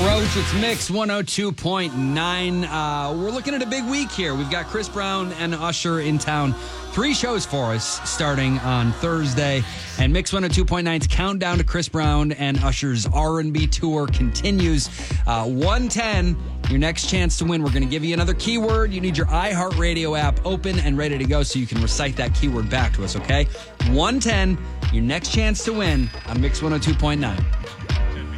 Roach, it's Mix 102.9. We're looking at a big week here. We've got Chris Brown and Usher in town. 3 shows for us starting on Thursday. And Mix 102.9's countdown to Chris Brown and Usher's R&B tour continues. 110, your next chance to win. We're going to give you another keyword. You need your iHeartRadio app open and ready to go so you can recite that keyword back to us, okay? 110, your next chance to win on Mix 102.9.